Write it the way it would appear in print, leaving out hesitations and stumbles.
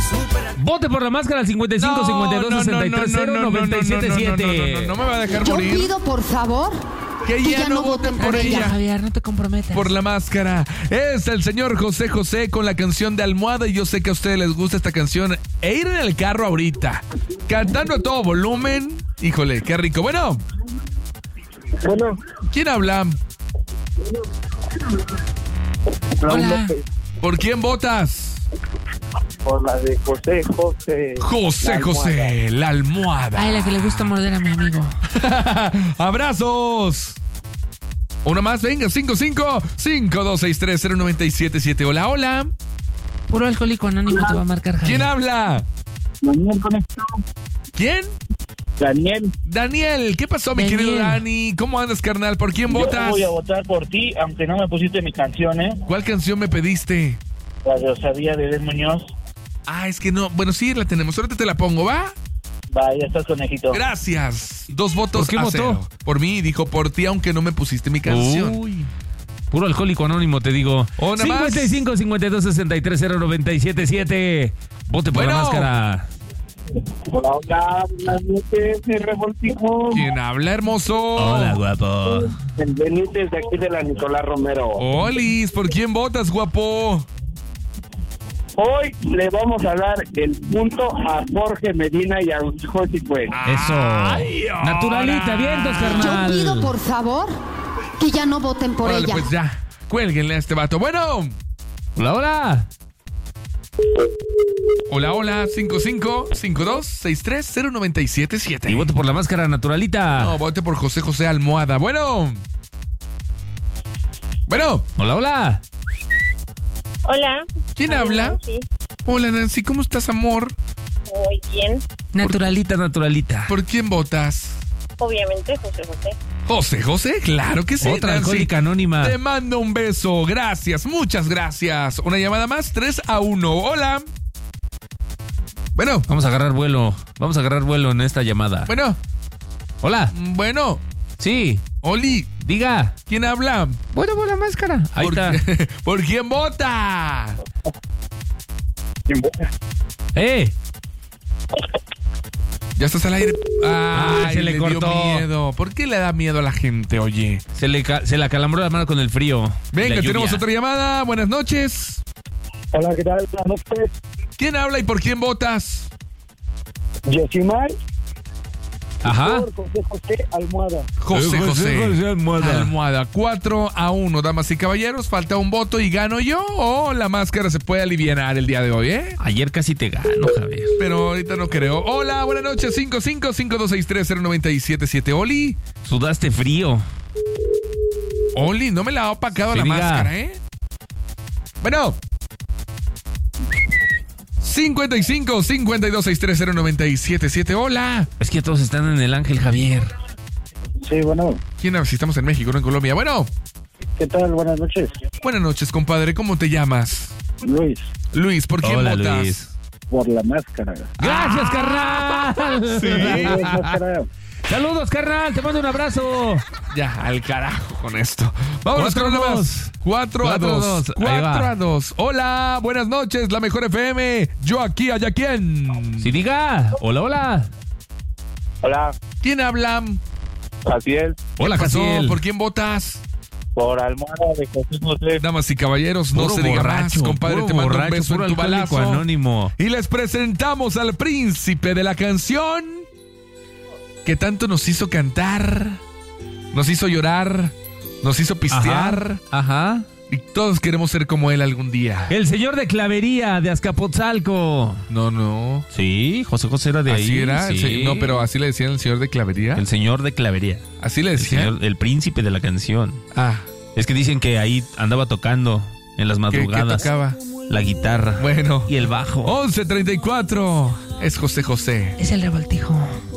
Vote por la máscara al 55 52 63 0 97 7. No me va a dejar Yo morir. pido, por favor, Que ya no voten por ella. Javier, no te comprometas. Por la máscara. Es el señor José José con la canción de Almohada. Y yo sé que a ustedes les gusta esta canción. E ir en el carro ahorita, cantando a todo volumen. Híjole, qué rico. Bueno, ¿quién habla? Hola. ¿Por quién votas? Por la de José José. José José, la almohada. Ay, la que le gusta morder a mi amigo. ¡Abrazos! Uno más, venga, 55-5263-0977. Hola, hola. Puro alcohólico anónimo te va a marcar, Javier. ¿Quién habla? Daniel, conectó. ¿Quién? Daniel, Daniel, ¿qué pasó, mi Daniel. querido Dani? ¿Cómo andas, carnal? ¿Por quién yo votas? voy a votar por ti, aunque no me pusiste mi canción, ¿eh? ¿Cuál canción me pediste? La de Osadía de Edén Muñoz. Ah, es que no. Bueno, sí, la tenemos. Ahorita te la pongo, ¿va? Va, ya estás, conejito. Gracias. 2 votos ¿Por qué a votó? 0. Por mí, dijo por ti, aunque no me pusiste mi canción. Uy. Puro alcohólico anónimo, te digo. Una más. 55 52 63 0 97 7. Vote por la Bueno. máscara. Hola, hola, buenas noches, mi revoltijo. ¿Quién habla, hermoso? Hola, guapo. El Benítez de aquí de la Nicolás Romero. Olis, ¿por quién votas, guapo? Hoy le vamos a dar el punto a Jorge Medina y a José Cue. Eso. Ay, Naturalita, vientos, yo carnal. pido, por favor, que ya no voten por Órale, ella. pues ya. Cuélguenle a este vato. Bueno. Hola, hola. Hola, hola. 55-52-63-0977. Y voto por la máscara, naturalita. No, vote por José José Almohada. Bueno. Bueno. Hola, hola. Hola. ¿Quién habla? Sí, Hola, Nancy. ¿Cómo estás, amor? muy bien. Naturalita, naturalita. ¿Por quién votas? Obviamente, José José. José José, claro que sí. Otra Nancy. alcohólica anónima. Te mando un beso. Gracias, muchas gracias. Una llamada más, 3-1. Hola. Bueno, Vamos a agarrar vuelo. Vamos a agarrar vuelo en esta llamada. bueno, Hola. Sí. Oli, Diga. ¿quién habla? Voto por la máscara. Ahí ¿Por, está. ¿Por quién vota? Ya estás al aire. Ay, se le dio cortó. miedo. ¿Por qué le da miedo a la gente, oye? Se le acalambró la mano con el frío. Venga, La tenemos lluvia. otra llamada. Buenas noches. Hola, ¿qué tal? Buenas noches. ¿Quién habla y por quién votas? Yosimar Ajá. por José José Almohada. José José. Almohada. Almohada. 4-1, damas y caballeros. Falta un voto y gano yo. O la máscara se puede alivianar el día de hoy, ¿eh? Ayer casi te gano, Javier. Pero ahorita no creo. Hola, buenas noches. 55-5263-0977. Oli. Sudaste frío. Oli, no me la ha opacado Sí, la diga. máscara, ¿eh? Bueno. 55-5263-0977. Hola. Es que todos están en el Ángel, Javier. Sí, bueno. ¿Quién habla? Si estamos en México, no en Colombia. Bueno. ¿Qué tal? Buenas noches. Buenas noches, compadre. ¿Cómo te llamas? Luis, Luis, ¿por quién Hola, votas? Luis. por la máscara. ¡Gracias, carnal! Sí. Máscara. Saludos, carnal. Te mando un abrazo. Ya, al carajo con esto. Vámonos 4-2. con una más. 4-2. 4-2. Ahí va. 4-2. Hola, buenas noches, la mejor FM. Yo aquí, allá quién. Sí, diga. Hola, hola. Hola, ¿Quién habla? Jaciel, Hola, ¿Qué pasó? Jaciel. ¿Por quién votas? por Almohada de José José. Damas y caballeros, no Puro se diga más, borracho, compadre. puro Te mando un borracho, beso puro en tu alcohólico balazo. anónimo. Y les presentamos al príncipe de la canción que tanto nos hizo cantar, nos hizo llorar, nos hizo pistear. Ajá. Y todos queremos ser como él algún día. El señor de Clavería, de Azcapotzalco. No. Sí, José José era de Así ahí. era. Sí. No, pero así le decían el señor de Clavería. El señor de Clavería. Así le El, decían. señor, el príncipe de la canción. Ah, Es que dicen que ahí andaba tocando en las ¿qué madrugadas. tocaba? La guitarra. Bueno. Y el bajo. 11:34. Es José José. Es el revoltijo.